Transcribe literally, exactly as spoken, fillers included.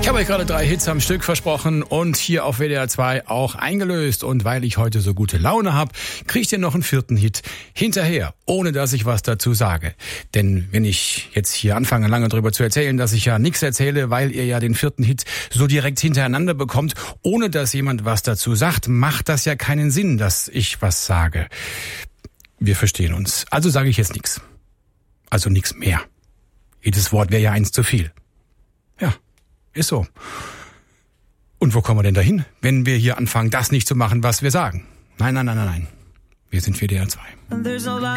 Ich habe euch gerade drei Hits am Stück versprochen und hier auf W D R zwei auch eingelöst. Und weil ich heute so gute Laune habe, kriegt ihr noch einen vierten Hit hinterher, ohne dass ich was dazu sage. Denn wenn ich jetzt hier anfange, lange drüber zu erzählen, dass ich ja nichts erzähle, weil ihr ja den vierten Hit so direkt hintereinander bekommt, ohne dass jemand was dazu sagt, macht das ja keinen Sinn, dass ich was sage. Wir verstehen uns. Also sage ich jetzt nichts. Also nichts mehr. Jedes Wort wäre ja eins zu viel. Ja. Ist so. Und wo kommen wir denn dahin, wenn wir hier anfangen, das nicht zu machen, was wir sagen? Nein, nein, nein, nein, nein. Wir sind W D R zwei.